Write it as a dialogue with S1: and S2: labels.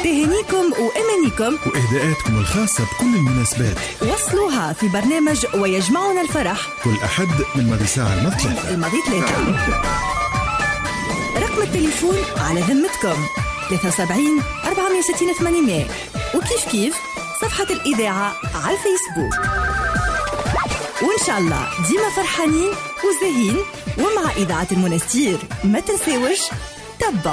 S1: تهانيكم وأمانيكم
S2: وإهداءاتكم الخاصة بكل المناسبات
S1: وصلوها في برنامج ويجمعنا الفرح
S2: كل أحد من ماضي ساعة
S1: الماضي 3. رقم التليفون على ذمتكم 73 460 800 وكيف كيف صفحة الإذاعة على الفيسبوك. وإن شاء الله ديما فرحانين وزاهين ومع إذاعة المنستير ما تنساوش تبع